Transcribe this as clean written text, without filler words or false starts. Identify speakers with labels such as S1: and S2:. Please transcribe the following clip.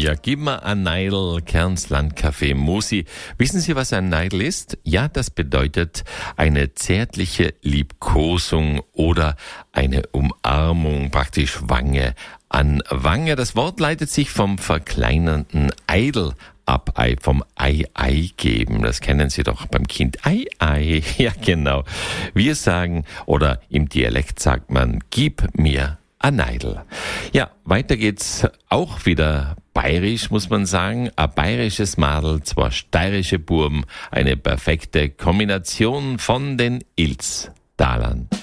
S1: Ja, gib mir ein Neidl, Kernslandkaffee, Musi. Wissen Sie, was ein Neidl ist? Ja, das bedeutet eine zärtliche Liebkosung oder eine Umarmung, praktisch Wange an Wange. Das Wort leitet sich vom verkleinernden Eidel ab, vom Ei geben. Das kennen Sie doch beim Kind. Ei. Ja, genau. Wir sagen, oder im Dialekt sagt man, gib mir ein Neidl. Ja, weiter geht's auch wieder bayerisch, muss man sagen. Ein bayerisches Madel, zwei steirische Burben. Eine perfekte Kombination von den Ilztalern.